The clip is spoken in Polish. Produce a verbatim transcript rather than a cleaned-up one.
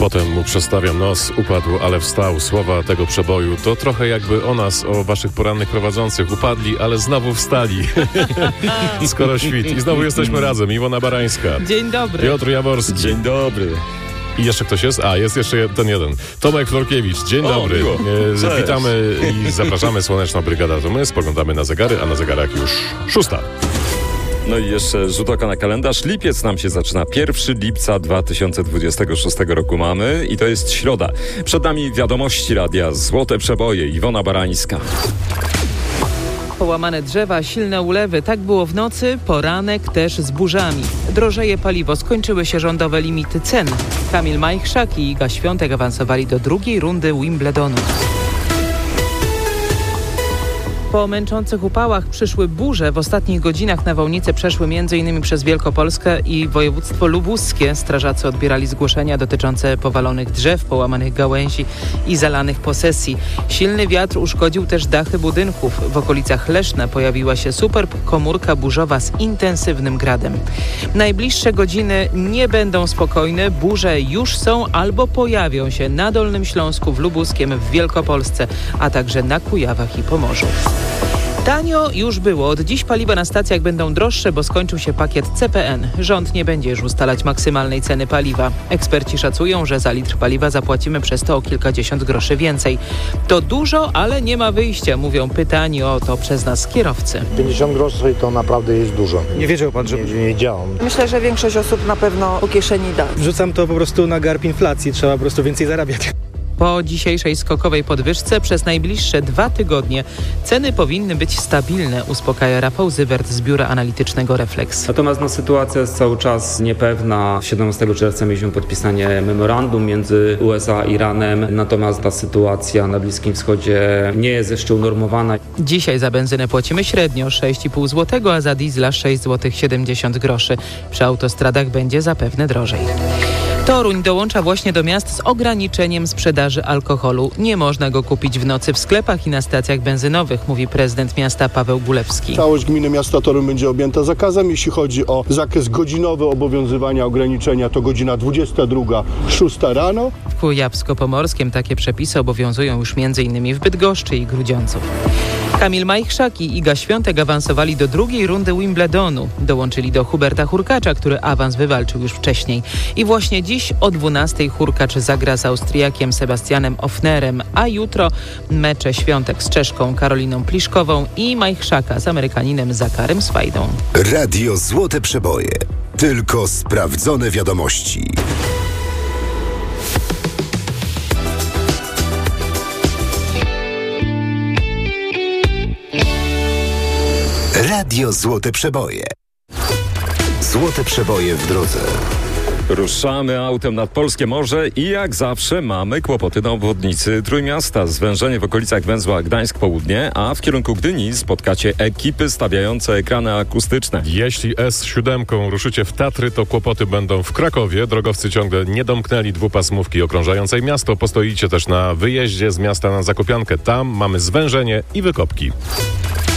Potem mu przestawiam nos, upadł, ale wstał. Słowa tego przeboju to trochę jakby o nas, o waszych porannych prowadzących. Upadli, ale znowu wstali. Skoro świt. I znowu jesteśmy razem. Iwona Barańska. Dzień dobry. Piotr Jaworski. Dzień dobry. I jeszcze ktoś jest? A, jest jeszcze ten jeden. Tomek Florkiewicz. Dzień O, dobry. miło. E, witamy i zapraszamy. Słoneczna Brygada to my. Spoglądamy na zegary, a na zegarach już szósta. No i jeszcze rzut oka na kalendarz. Lipiec nam się zaczyna. pierwszego lipca dwa tysiące dwudziestego szóstego roku mamy i to jest środa. Przed nami wiadomości radia, złote przeboje, Iwona Barańska. Połamane drzewa, silne ulewy. Tak było w nocy, poranek też z burzami. Drożeje paliwo, skończyły się rządowe limity cen. Kamil Majchrzak i Iga Świątek awansowali do drugiej rundy Wimbledonu. Po męczących upałach przyszły burze. W ostatnich godzinach nawałnice przeszły m.in. przez Wielkopolskę i województwo lubuskie. Strażacy odbierali zgłoszenia dotyczące powalonych drzew, połamanych gałęzi i zalanych posesji. Silny wiatr uszkodził też dachy budynków. W okolicach Leszna pojawiła się superkomórka burzowa z intensywnym gradem. Najbliższe godziny nie będą spokojne. Burze już są albo pojawią się na Dolnym Śląsku, w Lubuskiem, w Wielkopolsce, a także na Kujawach i Pomorzu. Tanio już było. Od dziś paliwa na stacjach będą droższe, bo skończył się pakiet C P N. Rząd nie będzie już ustalać maksymalnej ceny paliwa. Eksperci szacują, że za litr paliwa zapłacimy przez to o kilkadziesiąt groszy więcej. To dużo, ale nie ma wyjścia, mówią pytani o to przez nas kierowcy. pięćdziesiąt groszy to naprawdę jest dużo. Nie wiedział pan, że... Nie, nie działam. Myślę, że większość osób na pewno po kieszeni da. Wrzucam to po prostu na garb inflacji, trzeba po prostu więcej zarabiać. Po dzisiejszej skokowej podwyżce przez najbliższe dwa tygodnie ceny powinny być stabilne, uspokaja Rafał Zywert z biura analitycznego Reflex. Natomiast no, sytuacja jest cały czas niepewna. siedemnastego czerwca mieliśmy podpisanie memorandum między U S A a Iranem, natomiast ta sytuacja na Bliskim Wschodzie nie jest jeszcze unormowana. Dzisiaj za benzynę płacimy średnio sześć i pół złotego, a za diesla sześć złotych siedemdziesiąt groszy. Przy autostradach będzie zapewne drożej. Toruń dołącza właśnie do miast z ograniczeniem sprzedaży alkoholu. Nie można go kupić w nocy w sklepach i na stacjach benzynowych, mówi prezydent miasta Paweł Gulewski. Całość gminy miasta Toruń będzie objęta zakazem. Jeśli chodzi o zakres godzinowy obowiązywania ograniczenia, to godzina dwudziesta druga, szósta rano. W Kujawsko-Pomorskiem takie przepisy obowiązują już m.in. w Bydgoszczy i Grudziądzu. Kamil Majchrzak i Iga Świątek awansowali do drugiej rundy Wimbledonu. Dołączyli do Huberta Hurkacza, który awans wywalczył już wcześniej. I właśnie dziś o dwunastej Hurkacz zagra z Austriakiem Sebastianem Ofnerem, a jutro mecze Świątek z Czeszką Karoliną Pliszkową i Majchrzaka z Amerykaninem Zakarem Swajdą. Radio Złote Przeboje. Tylko sprawdzone wiadomości. Radio Złote Przeboje. Złote Przeboje w drodze. Ruszamy autem nad polskie morze i jak zawsze mamy kłopoty na obwodnicy Trójmiasta. Zwężenie w okolicach węzła Gdańsk Południe, a w kierunku Gdyni spotkacie ekipy stawiające ekrany akustyczne. Jeśli S siedem ruszycie w Tatry, to kłopoty będą w Krakowie. Drogowcy ciągle nie domknęli dwupasmówki okrążającej miasto. Postoicie też na wyjeździe z miasta na Zakopiankę. Tam mamy zwężenie i wykopki.